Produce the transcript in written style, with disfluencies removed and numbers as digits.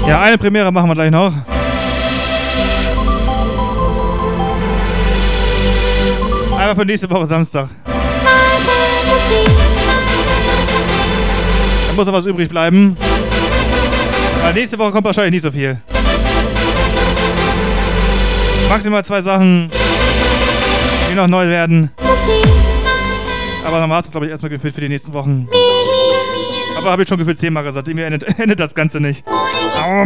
Ja, eine Premiere machen wir gleich noch. Einmal für nächste Woche Samstag. Da muss noch was übrig bleiben. Weil nächste Woche kommt wahrscheinlich nicht so viel. Maximal 2 Sachen, die noch neu werden. Aber dann war es, glaube ich, erstmal gefühlt für die nächsten Wochen. Aber habe ich schon gefühlt 10-mal gesagt. Irgendwie endet das Ganze nicht.